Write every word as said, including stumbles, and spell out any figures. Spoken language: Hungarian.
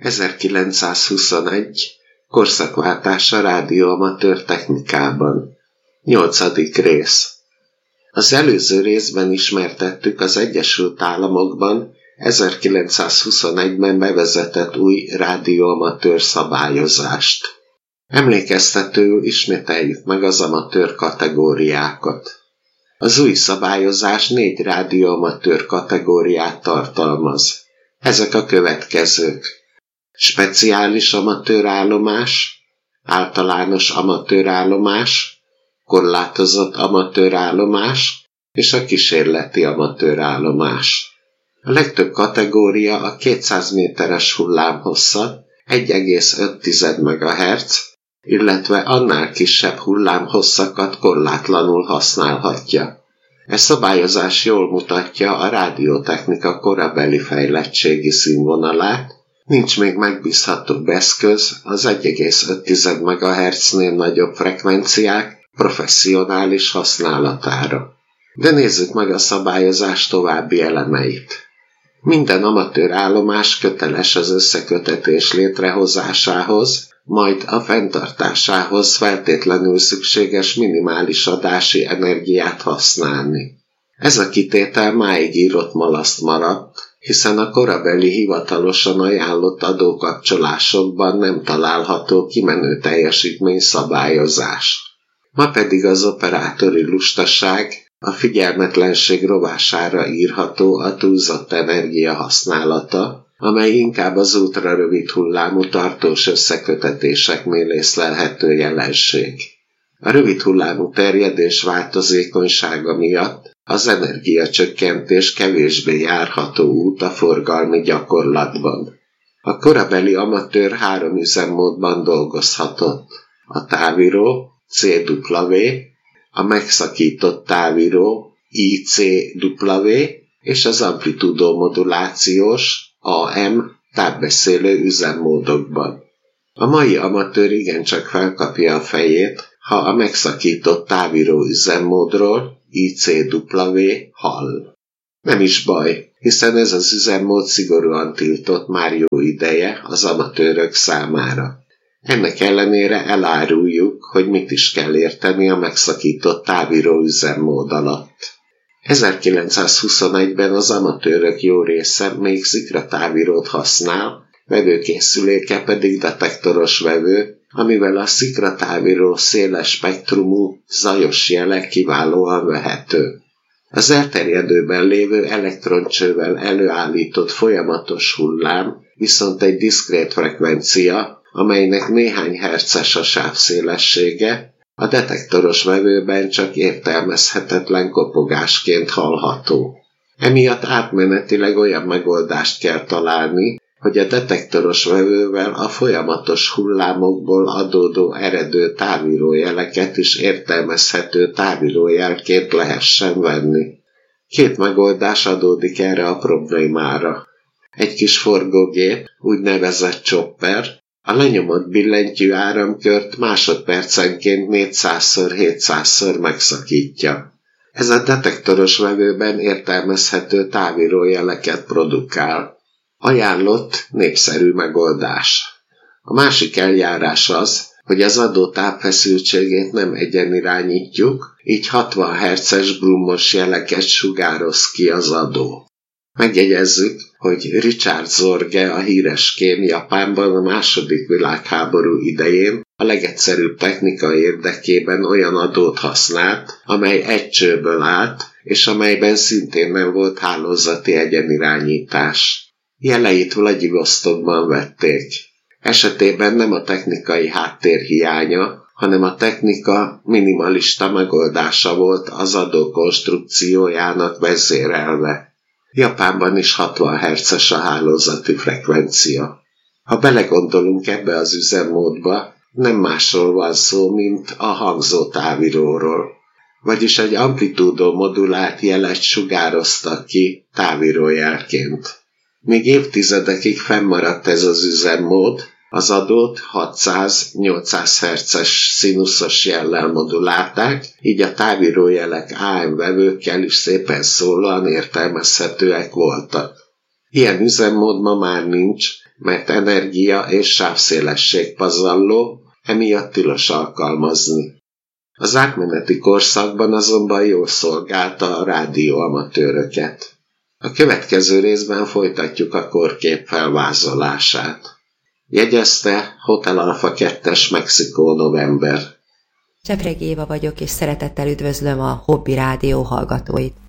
ezerkilencszázhuszonegy. Korszakváltás a rádióamatőr technikában. Nyolcadik rész. Az előző részben ismertettük az Egyesült Államokban ezerkilencszázhuszonegyben bevezetett új rádióamatőr szabályozást. Emlékeztetőül ismételjük meg az amatőr kategóriákat. Az új szabályozás négy rádióamatőr kategóriát tartalmaz. Ezek a következők: speciális amatőrállomás, általános amatőrállomás, korlátozott amatőrállomás és a kísérleti amatőrállomás. A legtöbb kategória a kétszáz méteres hullámhosszat, egy egész öt megahertz, illetve annál kisebb hullámhosszakat korlátlanul használhatja. E szabályozás jól mutatja a rádiótechnika korabeli fejlettségi színvonalát. Nincs még megbízhatóbb eszköz az egy egész öt megahertznél nagyobb frekvenciák professzionális használatára. De nézzük meg a szabályozás további elemeit. Minden amatőr állomás köteles az összekötetés létrehozásához, majd a fenntartásához feltétlenül szükséges minimális adási energiát használni. Ez a kitétel máig írott malaszt maradt, hiszen a korabeli hivatalosan ajánlott adókapcsolásokban nem található kimenő teljesítmény szabályozás. Ma pedig az operátori lustaság, a figyelmetlenség rovására írható a túlzott energia használata, amely inkább az ultrarövid hullámú tartós összekötetéseknél észlelhető jelenség. A rövid hullámú terjedés változékonysága miatt az energiacsökkentés kevésbé járható út a forgalmi gyakorlatban. A korabeli amatőr három üzemmódban dolgozhatott: a távíró, cé dupla vé, a megszakított távíró, i cé dupla vé és az amplitúdó modulációs, á em távbeszélő üzemmódokban. A mai amatőr igencsak felkapja a fejét, ha a megszakított távíró üzemmódról, i cé dupla vé hall. Nem is baj, hiszen ez az üzemmód szigorúan tiltott már jó ideje az amatőrök számára. Ennek ellenére eláruljuk, hogy mit is kell érteni a megszakított távíró üzemmód alatt. ezerkilencszázhuszonegyben az amatőrök jó része még szikratávírót használ, vevőkészüléke pedig detektoros vevő, amivel a szikratávíró széles spektrumú, zajos jele kiválóan vehető. Az elterjedőben lévő elektroncsővel előállított folyamatos hullám viszont egy diszkrét frekvencia, amelynek néhány hertzes a sávszélessége, a detektoros vevőben csak értelmezhetetlen kopogásként hallható. Emiatt átmenetileg olyan megoldást kell találni, hogy a detektoros vevővel a folyamatos hullámokból adódó eredő távírójeleket is értelmezhető távírójelként lehessen venni. Két megoldás adódik erre a problémára. Egy kis forgógép, úgynevezett chopper, a lenyomott billentyű áramkört másodpercenként négyszázszor hétszázszor megszakítja. Ez a detektoros vevőben értelmezhető távírójeleket produkál. Ajánlott, népszerű megoldás. A másik eljárás az, hogy az adott távfeszültségét nem egyenirányítjuk, így hatvan hertzes brummos jeleket sugároz ki az adó. Megjegyezzük, hogy Richard Zorge, a híres kém Japánban a második világháború idején a legegyszerűbb technika érdekében olyan adót használt, amely egy csőből állt, és amelyben szintén nem volt hálózati egyenirányítás. Jeleit Vladivostokban vették. Esetében nem a technikai háttér hiánya, hanem a technika minimalista megoldása volt az adó konstrukciójának vezérelve. Japánban is hatvan hertzes a hálózati frekvencia. Ha belegondolunk ebbe az üzemmódba, nem másról van szó, mint a hangzótávíróról. Vagyis egy amplitúdó modulált jelet sugároztak ki távírójelként. Míg évtizedekig fennmaradt ez az üzemmód, az adót hatszáz-nyolcszáz hertzes színuszos jellel modulálták, így a távírójelek á em vevőkkel is szépen szólóan értelmezhetőek voltak. Ilyen üzemmód ma már nincs, mert energia és sávszélesség pazarló, emiatt tilos alkalmazni. Az átmeneti korszakban azonban jól szolgálta a rádióamatőröket. A következő részben folytatjuk a korkép felvázolását. Jegyezte Hotel Alfa kettes, Mexikó, november. Csepregi Éva vagyok, és szeretettel üdvözlöm a Hobby Rádió hallgatóit.